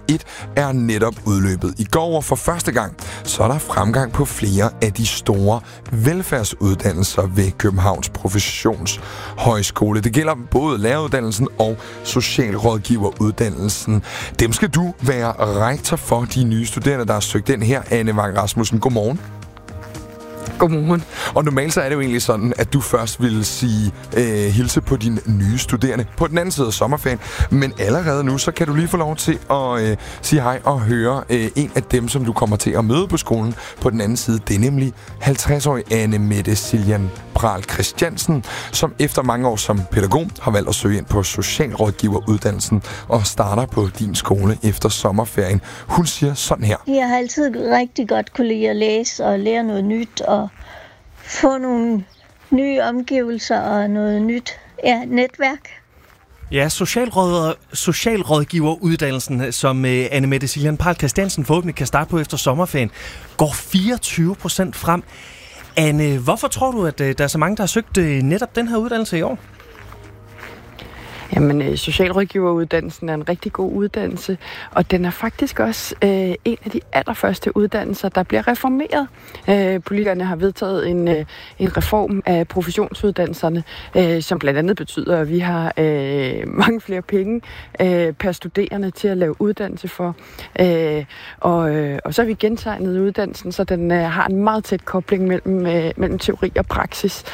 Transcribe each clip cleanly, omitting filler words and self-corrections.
1 er netop udløbet i går, og for første gang så er der fremgang på flere af de store velfærdsuddannelser ved Københavns Professionshøjskole. Det gælder både læreruddannelsen og socialrådgiveruddannelsen. Dem skal du være rektor for, de nye studerende, der har søgt ind her. Anne Vang Rasmussen, godmorgen. Godmorgen. Og normalt så er det jo egentlig sådan, at du først vil sige hilse på dine nye studerende på den anden side af sommerferien. Men allerede nu, så kan du lige få lov til at sige hej og høre en af dem, som du kommer til at møde på skolen på den anden side. Det er nemlig 50-årige Anne Mette Siljan Pral Christiansen, som efter mange år som pædagog har valgt at søge ind på socialrådgiveruddannelsen og starter på din skole efter sommerferien. Hun siger sådan her. Jeg har altid rigtig godt kunne lide at læse og lære noget nyt og få nogle nye omgivelser og noget nyt netværk. Ja, socialrådgiveruddannelsen, som Anne Mette Siljan Pral Christiansen forhåbentlig kan starte på efter sommerferien, går 24% frem. Anne, hvorfor tror du, at der er så mange, der har søgt netop den her uddannelse i år? Jamen, socialrådgiveruddannelsen er en rigtig god uddannelse, og den er faktisk også en af de allerførste uddannelser, der bliver reformeret. Politikerne har vedtaget en reform af professionsuddannelserne, som blandt andet betyder, at vi har mange flere penge per studerende til at lave uddannelse for. Og så har vi gentegnet uddannelsen, så den har en meget tæt kobling mellem teori og praksis.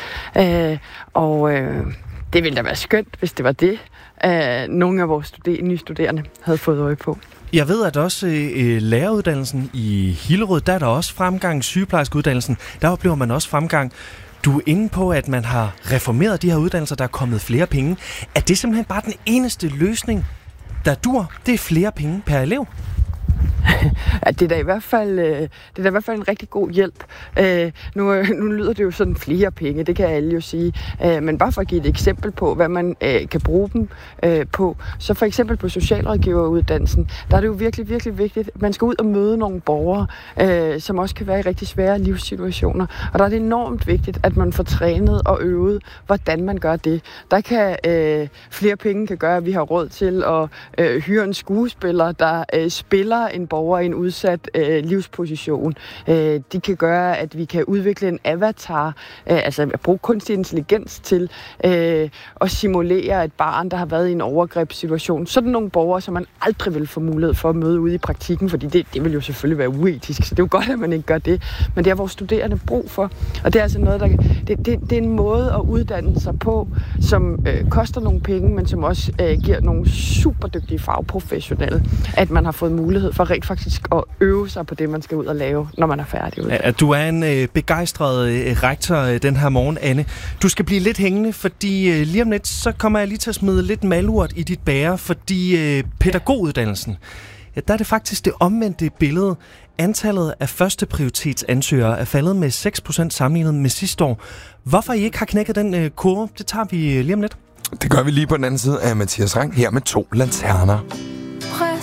Det ville da være skønt, hvis det var det, nogle af vores nye studerende havde fået øje på. Jeg ved, at også læreruddannelsen i Hillerød, der er der også fremgang. Sygeplejerskeuddannelsen, der oplever man også fremgang. Du er inde på, at man har reformeret de her uddannelser, der er kommet flere penge. Er det simpelthen bare den eneste løsning, der dur? Det er flere penge per elev? Ja, det er da i hvert fald en rigtig god hjælp. Nu lyder det jo sådan flere penge, det kan alle jo sige. Men bare for at give et eksempel på, hvad man kan bruge dem på. Så for eksempel på socialrådgiveruddannelsen, der er det jo virkelig, virkelig vigtigt, at man skal ud og møde nogle borgere, som også kan være i rigtig svære livssituationer. Og der er det enormt vigtigt, at man får trænet og øvet, hvordan man gør det. Der kan flere penge kan gøre, at vi har råd til at hyre en skuespiller, der spiller en borger i en udsat livsposition. De kan gøre, at vi kan udvikle en avatar, altså at bruge kunstig intelligens til at simulere et barn, der har været i en overgrebssituation. Sådan nogle borgere, som man aldrig vil få mulighed for at møde ude i praktikken, fordi det vil jo selvfølgelig være uetisk, så det er jo godt, at man ikke gør det. Men det er vores studerende brug for. Og det er altså noget, det er en måde at uddanne sig på, som koster nogle penge, men som også giver nogle super dygtige fagprofessionelle, at man har fået mulighed for rent faktisk at øve sig på det, man skal ud og lave, når man er færdig. Ja, du er en begejstret rektor den her morgen, Anne. Du skal blive lidt hængende, fordi lige om lidt, så kommer jeg lige til at smide lidt malurt i dit bære, fordi pædagoguddannelsen, ja, der er det faktisk det omvendte billede. Antallet af første prioritetsansøgere er faldet med 6% sammenlignet med sidste år. Hvorfor I ikke har knækket den kurve, det tager vi lige om lidt. Det gør vi lige på den anden side af Mathias Rang her med 2 lanterner.